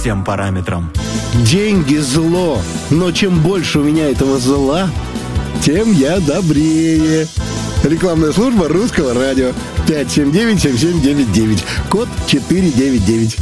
всем параметрам. Деньги зло, но чем больше у меня этого зла, тем я добрее. Рекламная служба Русского радио. 579-7799. Код 499.